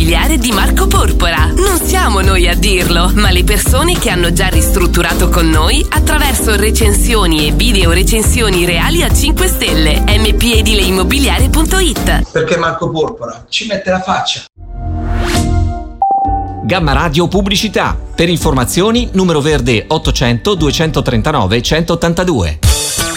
immobiliare di Marco Porpora. Non siamo noi a dirlo, ma le persone che hanno già ristrutturato con noi attraverso recensioni e video recensioni reali a 5 stelle. mpedileimmobiliare.it. Perché Marco Porpora ci mette la faccia. Gamma Radio Pubblicità. Per informazioni numero verde 800 239 182.